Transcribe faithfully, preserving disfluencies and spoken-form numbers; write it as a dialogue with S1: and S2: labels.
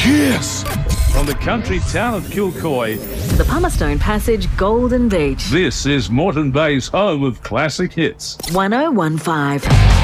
S1: Kiss! From the country town of Kilcoy,
S2: The Palmerstone Passage, Golden Beach.
S1: this is Moreton Bay's home of classic hits.
S2: one oh one five.